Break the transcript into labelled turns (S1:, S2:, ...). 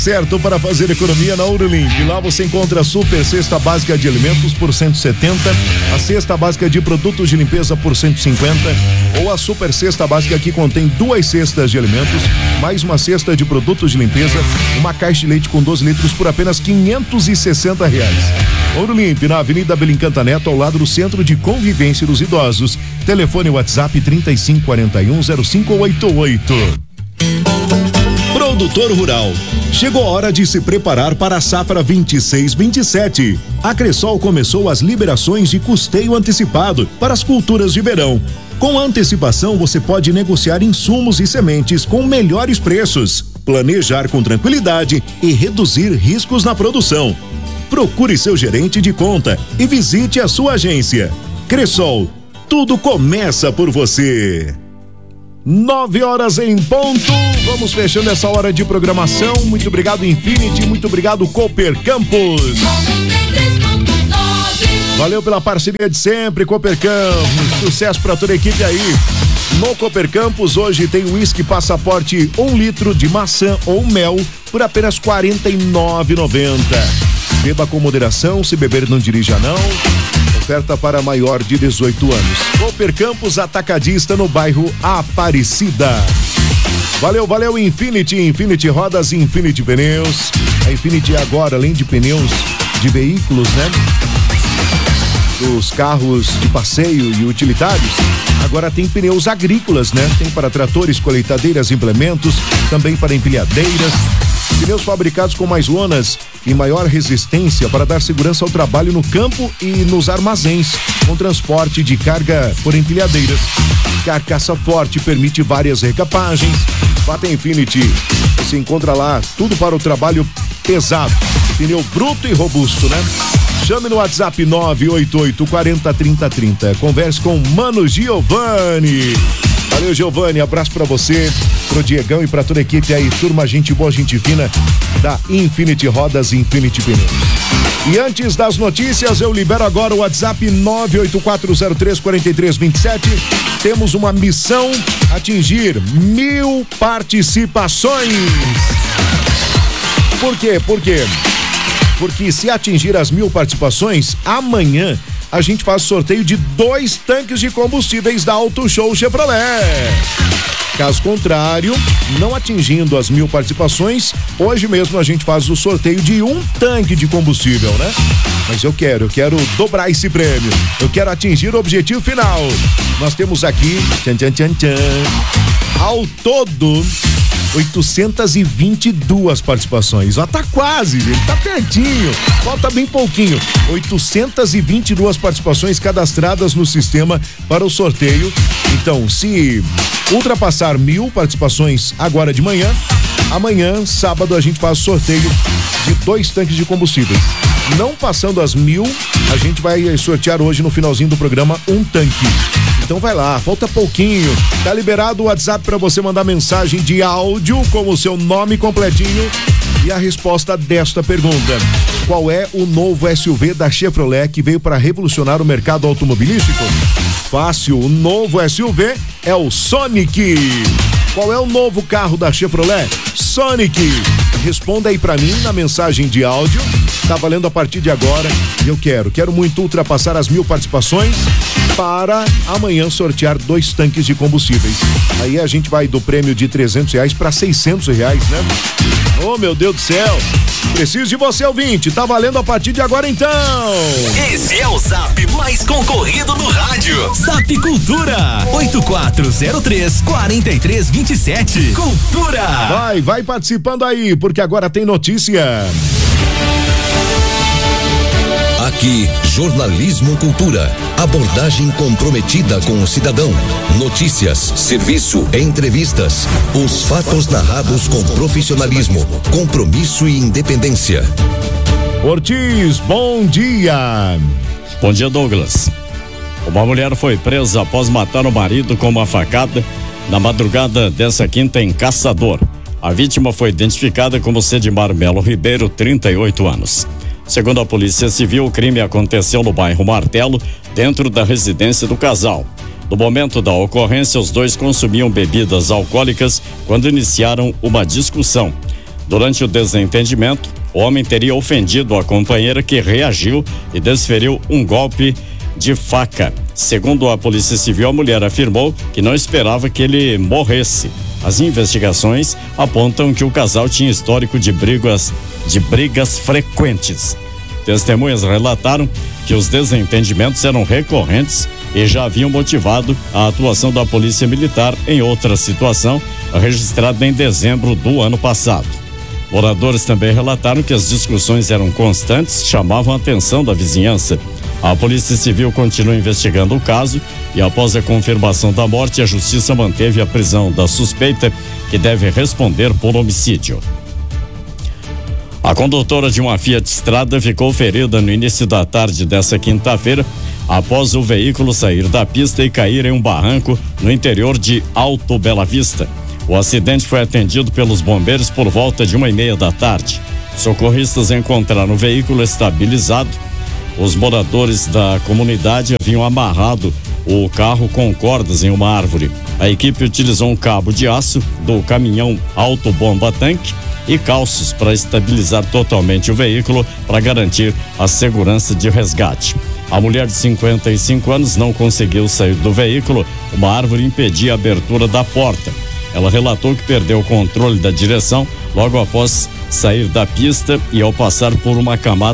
S1: Certo para fazer economia na Ouro Limp. Lá você encontra a super cesta básica de alimentos por 170, a cesta básica de produtos de limpeza por 150 ou a super cesta básica que contém 2 cestas de alimentos, mais uma cesta de produtos de limpeza, uma caixa de leite com 12 litros por apenas R$560. Ouro Limp, na Avenida Belincanta Neto, ao lado do Centro de Convivência dos Idosos. Telefone WhatsApp 3541-0588. Produtor rural. Chegou a hora de se preparar para a safra 26/27. A Cressol começou as liberações de custeio antecipado para as culturas de verão. Com antecipação, você pode negociar insumos e sementes com melhores preços, planejar com tranquilidade e reduzir riscos na produção. Procure seu gerente de conta e visite a sua agência. Cressol, tudo começa por você. 9h em ponto, vamos fechando essa hora de programação. Muito obrigado Infinity, muito obrigado Cooper Campos. Valeu pela parceria de sempre, Cooper Campos, sucesso pra toda a equipe aí. No Cooper Campos hoje tem uísque Passaporte 1 litro de maçã ou mel por apenas R$49,90. Beba com moderação, se beber não dirija não. Oferta para maior de 18 anos. Cooper Campos Atacadista no bairro Aparecida. Valeu Infinity Rodas, Infinity Pneus. A Infinity agora, além de pneus de veículos, né? Dos carros de passeio e utilitários, agora tem pneus agrícolas, né? Tem para tratores, colheitadeiras, implementos, também para empilhadeiras. Pneus fabricados com mais lonas e maior resistência para dar segurança ao trabalho no campo e nos armazéns, com transporte de carga por empilhadeiras. Carcaça forte permite várias recapagens. Bata Infinity, você encontra lá tudo para o trabalho pesado, pneu bruto e robusto, né? Chame no WhatsApp 988-40-3030. Converse com o Mano Giovanni. Valeu, Giovanni, abraço pra você, pro Diegão e pra toda a equipe aí, turma, gente boa, gente fina da Infinity Rodas, Infinity Pneus. E antes das notícias, eu libero agora o WhatsApp 984034327. Temos uma missão: atingir 1000 participações. Por quê? Porque se atingir as 1000 participações, amanhã a gente faz sorteio de 2 tanques de combustíveis da Auto Show Chevrolet. Caso contrário, não atingindo as 1000 participações, hoje mesmo a gente faz o sorteio de 1 tanque de combustível, né? Mas eu quero dobrar esse prêmio. Eu quero atingir o objetivo final. Nós temos aqui, ao todo, 822 participações. Ó, tá quase, gente, tá pertinho. Falta bem pouquinho. 822 participações cadastradas no sistema para o sorteio. Então, se ultrapassar 1000 participações agora de manhã, amanhã, sábado, a gente faz sorteio de 2 tanques de combustíveis. Não passando as 1000, a gente vai sortear hoje no finalzinho do programa 1 tanque. Então vai lá, falta pouquinho. Tá liberado o WhatsApp para você mandar mensagem de áudio com o seu nome completinho e a resposta desta pergunta: qual é o novo SUV da Chevrolet que veio para revolucionar o mercado automobilístico? Fácil, o novo SUV é o Sonic. Qual é o novo carro da Chevrolet? Sonic. Responda aí pra mim na mensagem de áudio. Tá valendo a partir de agora. E eu quero muito ultrapassar as 1000 participações para amanhã sortear 2 tanques de combustíveis. Aí a gente vai do prêmio de R$300 para R$600, né? Oh, meu Deus do céu. Preciso de você, ouvinte. Tá valendo a partir de agora, então.
S2: Esse é o Zap mais concorrido no rádio. Zap Cultura 8403-4327. Cultura.
S1: Vai participando aí, porque agora tem notícia.
S3: Aqui, Jornalismo Cultura. Abordagem comprometida com o cidadão. Notícias, serviço, entrevistas. Os fatos narrados com profissionalismo, compromisso e independência.
S1: Ortiz, bom dia.
S4: Bom dia, Douglas. Uma mulher foi presa após matar o marido com uma facada na madrugada dessa quinta em Caçador. A vítima foi identificada como Cedimar Melo Ribeiro, 38 anos. Segundo a Polícia Civil, o crime aconteceu no bairro Martelo, dentro da residência do casal. No momento da ocorrência, os dois consumiam bebidas alcoólicas quando iniciaram uma discussão. Durante o desentendimento, o homem teria ofendido a companheira, que reagiu e desferiu um golpe de faca. Segundo a Polícia Civil, a mulher afirmou que não esperava que ele morresse. As investigações apontam que o casal tinha histórico de brigas frequentes. Testemunhas relataram que os desentendimentos eram recorrentes e já haviam motivado a atuação da Polícia Militar em outra situação registrada em dezembro do ano passado. Moradores também relataram que as discussões eram constantes, chamavam a atenção da vizinhança. A Polícia Civil continua investigando o caso e, após a confirmação da morte, a Justiça manteve a prisão da suspeita, que deve responder por homicídio. A condutora de uma Fiat Strada ficou ferida no início da tarde dessa quinta-feira, após o veículo sair da pista e cair em um barranco no interior de Alto Bela Vista. O acidente foi atendido pelos bombeiros por volta de 1:30 da tarde. Socorristas encontraram o veículo estabilizado. Os moradores da comunidade haviam amarrado o carro com cordas em uma árvore. A equipe utilizou um cabo de aço do caminhão autobomba tanque e calços para estabilizar totalmente o veículo, para garantir a segurança de resgate. A mulher de 55 anos não conseguiu sair do veículo. Uma árvore impedia a abertura da porta. Ela relatou que perdeu o controle da direção logo após sair da pista e, ao passar por uma camada